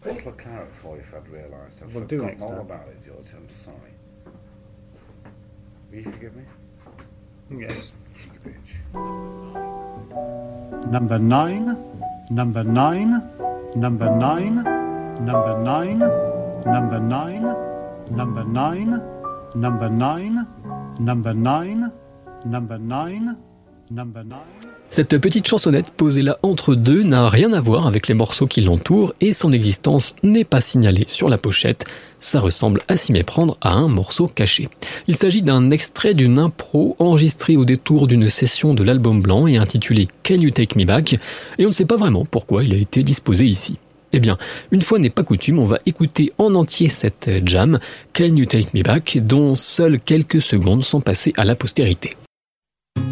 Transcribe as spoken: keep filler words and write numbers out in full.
bottle of claret for you if I'd realised. I've We'll do forgotten next all time. about it, George. I'm sorry. Will you forgive me? Yes. Cheeky bitch. Number nine, number nine, number nine, number nine, number nine, number nine, number nine, number nine, number nine, number nine. Cette petite chansonnette posée là entre deux n'a rien à voir avec les morceaux qui l'entourent et son existence n'est pas signalée sur la pochette. Ça ressemble à s'y méprendre à un morceau caché. Il s'agit d'un extrait d'une impro enregistrée au détour d'une session de l'album blanc et intitulée Can You Take Me Back, et on ne sait pas vraiment pourquoi il a été disposé ici. Eh bien, une fois n'est pas coutume, on va écouter en entier cette jam, Can You Take Me Back, dont seules quelques secondes sont passées à la postérité.